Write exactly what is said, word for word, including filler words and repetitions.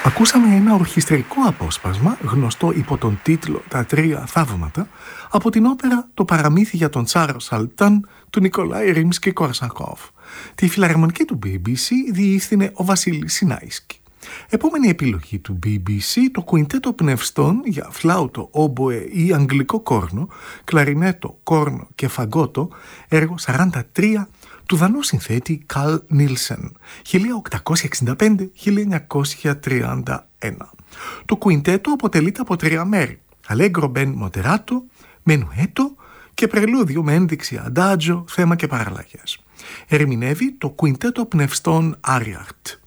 Ακούσαμε ένα ορχιστρικό απόσπασμα, γνωστό υπό τον τίτλο «Τα τρία θαύματα», από την όπερα «Το παραμύθι για τον Τσάρο Σαλτάν» του Νικολάη Ρίμσκι-Κορσακόφ. Τη φιλαρμονική του μπι μπι σι διεύθυνε ο Βασίλης Σινάισκι. Επόμενη επιλογή του μπι μπι σι, το κουιντέτο πνευστών για φλάουτο, όμποε ή αγγλικό κόρνο, κλαρινέτο, κόρνο και φαγκότο, έργο σαράντα τρία, του δανού συνθέτη Καλ Νίλσεν, χίλια οκτακόσια εξήντα πέντε με χίλια εννιακόσια τριάντα ένα. Το κουιντέτο αποτελείται από τρία μέρη, αλέγκρο μπεν μοτεράτο, μενουέτο και πρελούδιο με ένδειξη αντάτζο, θέμα και παραλλαγές. Ερμηνεύει το κουιντέτο πνευστών Άριαρτ.